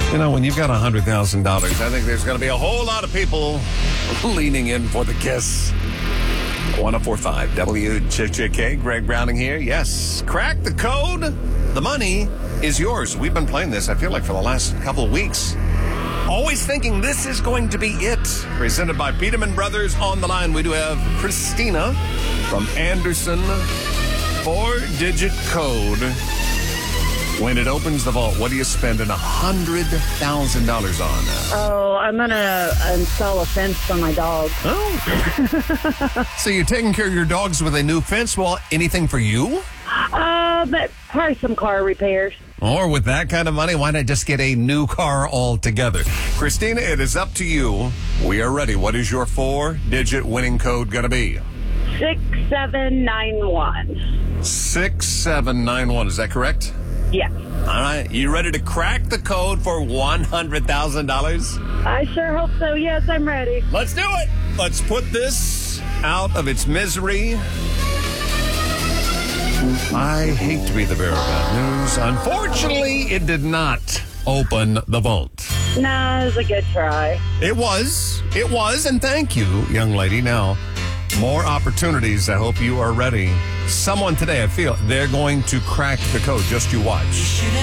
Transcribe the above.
You know, when you've got $100,000, I think there's going to be a whole lot of people leaning in for the kiss. 1045 WJJK, Greg Browning here. Yes, crack the code. The money is yours. We've been playing this, I feel like, for the last couple of weeks. Always thinking this is going to be it. Presented by Peterman Brothers. On the line, we do have Christina from Anderson. 4-digit code. When it opens the vault, what are you spending $100,000 on? Oh, I'm going to install a fence for my dog. Oh. So you're taking care of your dogs with a new fence? Well, anything for you? But probably some car repairs. Or with that kind of money, why not just get a new car altogether? Christina, it is up to you. We are ready. What is your 4-digit winning code going to be? 6791. 6791. Is that correct? Yes. All right. You ready to crack the code for $100,000? I sure hope so. Yes, I'm ready. Let's do it. Let's put this out of its misery. I hate to be the bearer of bad news. Unfortunately, it did not open the vault. No, it was a good try. It was, and thank you, young lady. Now, more opportunities. I hope you are ready. Someone today, I feel, they're going to crack the code. Just you watch.